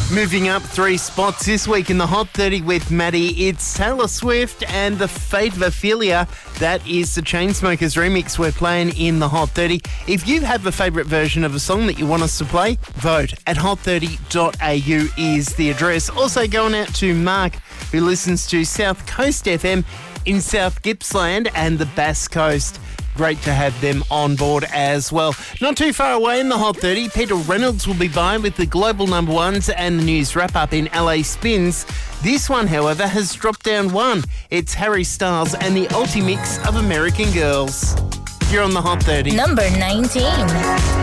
Moving up 3 spots this week in the Hot 30 with Maddie, it's Taylor Swift and The Fate of Ophelia. That is the Chainsmokers remix we're playing in the Hot 30. If you have a favourite version of a song that you want us to play, vote at hot30.au is the address. Also going out to Mark, who listens to South Coast FM in South Gippsland and the Bass Coast. Great to have them on board as well. Not too far away in the Hot 30, Peter Reynolds will be by with the global number ones and the news wrap-up in LA Spins. This one, however, has dropped down 1. It's Harry Styles and the Ultimix of American Girls. You're on the Hot 30. Number 19.